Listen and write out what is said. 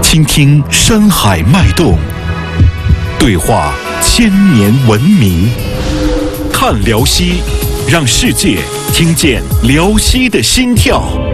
倾听山海脉动，对话千年文明。看辽西，让世界听见辽西的心跳。